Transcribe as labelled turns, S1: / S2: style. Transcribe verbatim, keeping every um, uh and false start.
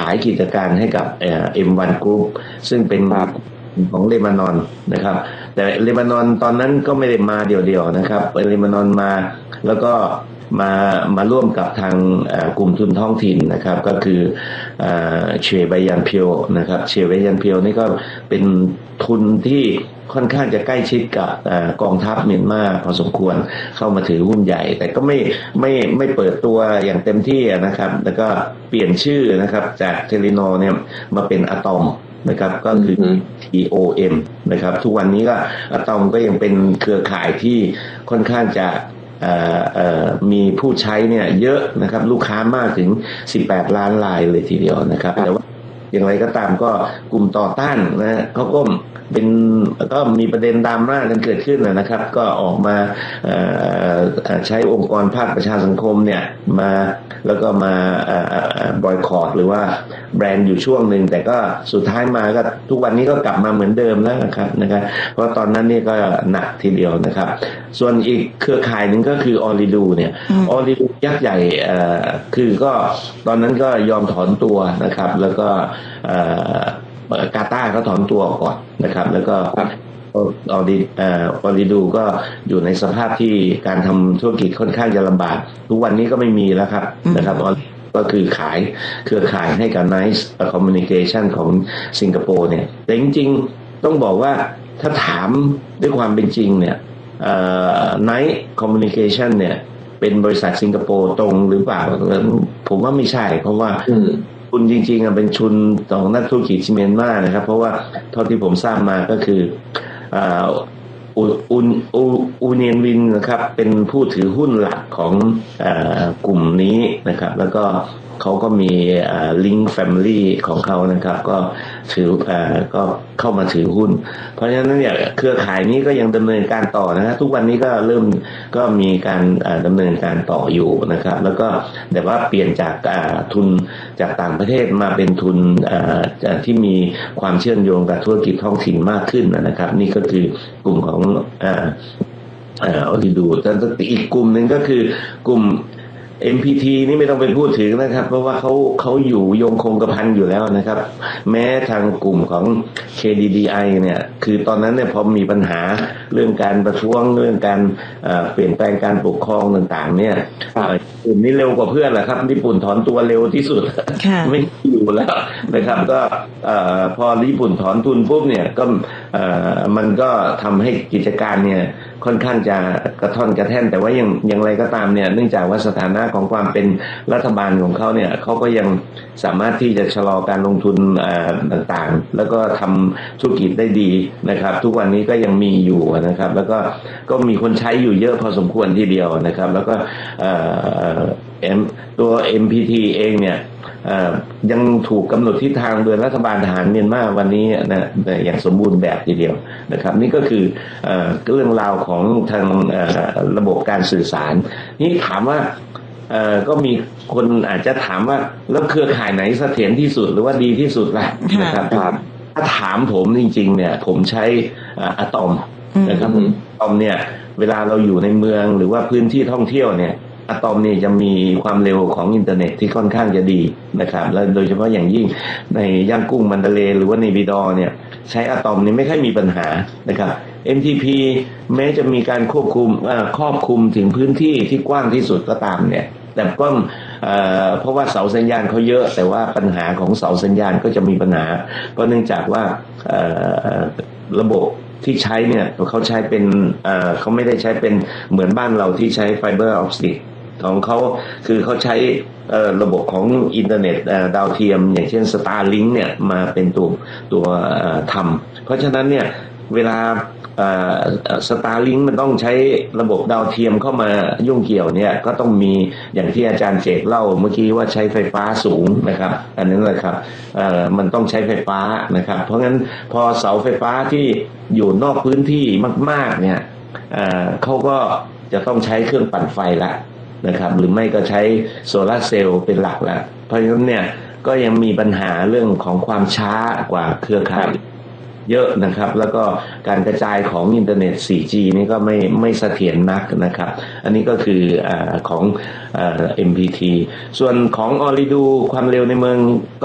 S1: ายกิจการให้กับเอ็มวันกรุ๊ปซึ่งเป็นของเลบานอนนะครับแต่เลบานอนตอนนั้นก็ไม่ได้มาเดี่ยวๆนะครับเลบานอนมาแล้วก็มามาร่วมกับทางกลุ่มทุนท้องถิ่นนะครับก็คือเชบายันเพียวนะครับเชบายันเพียวนี่ก็เป็นทุนที่ค่อนข้างจะใกล้ชิดกับกองทัพเมียนมาพอสมควรเข้ามาถือหุ้นใหญ่แต่ก็ไม่ไม่ไม่เปิดตัวอย่างเต็มที่นะครับแล้วก็เปลี่ยนชื่อนะครับจากเทเลนอร์เนี่ยมาเป็นอะตอมนะครับก็คือ ที โอ เอ็ม นะครับทุกวันนี้ก็อะตอมก็ยังเป็นเครือข่ายที่ค่อนข้างจะมีผู้ใช้เนี่ยเยอะนะครับลูกค้ามากถึงสิบแปดล้านรายเลยทีเดียวนะครับแต่ว่าอย่างไรก็ตามก็กลุ่มต่อต้านนะเขาก็เป็นก็มีประเด็นดราม่ากันเกิดขึ้นนะครับก็ออกมาใช้องค์กรภาคประชาสังคมเนี่ยมาแล้วก็มาบอยคอตหรือว่าแบรนด์อยู่ช่วงหนึ่งแต่ก็สุดท้ายมาก็ทุกวันนี้ก็กลับมาเหมือนเดิมแล้วนะครับนะครับเพราะตอนนั้นนี่ก็หนักทีเดียวนะครับส่วนอีกเครือข่ายหนึ่งก็คือออริดูเนี่ยออริดูยักษ์ใหญ่คือก็ตอนนั้นก็ยอมถอนตัวนะครับแล้วก็กาตาร์เขาถอนตัวก่อนนะครับแล้วก็ออริออริดูก็อยู่ในสภาพที่การทำธุรกิจค่อนข้างจะลำบากทุกวันนี้ก็ไม่มีแล้วครับนะครับก็คือขายเครือข่ายให้กับ Nice Communication ของสิงคโปร์เนี่ยแต่จริงๆต้องบอกว่าถ้าถามด้วยความเป็นจริงเนี่ยNice Communication เนี่ยเป็นบริษัทสิงคโปร์ตรงหรือเปล่าผมว่าไม่ใช่เพราะว่าคุณจริงๆเป็นชุนของนักธุรกิจเมียนมานะครับเพราะว่าเท่าที่ผมทราบมาก็คืออุนอูเนียนวินนะครับเป็นผู้ถือหุ้นหลักของกลุ่มนี้นะครับแล้วก็เขาก็มีลิงก์แฟมิลี่ของเขานะครับก็ถือก็เข้ามาถือหุ้นเพราะฉะนั้นเนี่ยเครือข่ายนี้ก็ยังดำเนินการต่อนะทุกวันนี้ก็เริ่มก็มีการดำเนินการต่ออยู่นะครับแล้วก็แต่ว่าเปลี่ยนจากทุนจากต่างประเทศมาเป็นทุนที่มีความเชื่อมโยงกับธุรกิจท้องถิ่นมากขึ้นนะครับนี่ก็คือกลุ่มของออริดูแต่อีกกลุ่มหนึ่งก็คือกลุ่มเอ็ม พี ที นี่ไม่ต้องไปพูดถึงนะครับเพราะว่าเขาเขาอยู่ยงคงกระพันอยู่แล้วนะครับแม้ทางกลุ่มของ เค ดี ดี ไอ เนี่ยคือตอนนั้นเนี่ยพอมีปัญหาเรื่องการประท้วงเรื่องการเปลี่ยนแปลงการปกครองต่างๆเนี่ยกลุ่มนี้เร็วกว่าเพื่อนแหละครับญี่ปุ่นถอนตัวเร็วที่สุดไม่อยู่แล้วนะครับก็พอญี่ปุ่นถอนทุนปุ๊บเนี่ยก็มันก็ทำให้กิจการเนี่ยค่อนข้างจะกระท่อนกระแท่นแต่ว่ายังอย่างไรก็ตามเนี่ยเนื่องจากว่าสถานะของความเป็นรัฐบาลของเขาเนี่ยเขาก็ยังสามารถที่จะชะลอการลงทุนต่างๆแล้วก็ทำธุรกิจได้ดีนะครับทุกวันนี้ก็ยังมีอยู่นะครับแล้วก็ก็มีคนใช้อยู่เยอะพอสมควรทีเดียวนะครับแล้วก็ตัว เอ็ม พี ที เองเนี่ยยังถูกกำหนดทิศทางโดยรัฐบาลทหารเมียนมาวันนี้นะอย่างสมบูรณ์แบบทีเดียวนะครับนี่ก็คือเรื่องราวของทางระบบการสื่อสารนี่ถามว่าก็มีคนอาจจะถามว่าแล้วเครือข่ายไหนเสถียรที่สุดหรือว่าดีที่สุดล่ะนะครับถ้าถามผมจริงๆเนี่ยผมใช้อะตอมนะครับอะตอมเนี่ยเวลาเราอยู่ในเมืองหรือว่าพื้นที่ท่องเที่ยวเนี่ยอะตอมนี่จะมีความเร็วของอินเทอร์เน็ตที่ค่อนข้างจะดีนะครับและโดยเฉพาะอย่างยิ่งในย่างกุ้งมันดาเลย์หรือว่าในบีดอเนี่ยใช้อะตอมนี่ไม่ค่อยมีปัญหานะครับ เอ็ม ที พี แม้จะมีการควบคุมครอบคุมถึงพื้นที่ที่กว้างที่สุดก็ตามเนี่ยแต่ก็เพราะว่าเสาสัญญาณเขาเยอะแต่ว่าปัญหาของเสาสัญญาณก็จะมีปัญหาเพราะเนื่องจากว่าระบบที่ใช้เนี่ยเขาใช้เป็นเขาไม่ได้ใช้เป็นเหมือนบ้านเราที่ใช้ไฟเบอร์ออปติกของเขาคือเขาใช้ระบบของอินเทอร์เน็ตดาวเทียมอย่างเช่น Starlink เนี่ยมาเป็นตัวตัวทำเพราะฉะนั้นเนี่ยเวลาสตาร์ลิงก์มันต้องใช้ระบบดาวเทียมเข้ามายุ่งเกี่ยวเนี่ยก็ต้องมีอย่างที่อาจารย์เจตเล่าเมื่อกี้ว่าใช้ไฟฟ้าสูงนะครับอันนั้นแหละครับมันต้องใช้ไฟฟ้านะครับเพราะงั้นพอเสาไฟฟ้าที่อยู่นอกพื้นที่มากๆเนี่ยเขาก็จะต้องใช้เครื่องปั่นไฟละนะครับหรือไม่ก็ใช้โซลาร์เซลล์เป็นหลักละเพราะฉะนั้นเนี่ยก็ยังมีปัญหาเรื่องของความช้ากว่าเครือข่ายเยอะนะครับแล้วก็การกระจายของอินเทอร์เน็ต โฟร์จี นี่ก็ไม่ไม่เสถียรนักนะครับอันนี้ก็คืออ่าของอ่า เอ็ม พี ที ส่วนของออริดูความเร็วในเมือง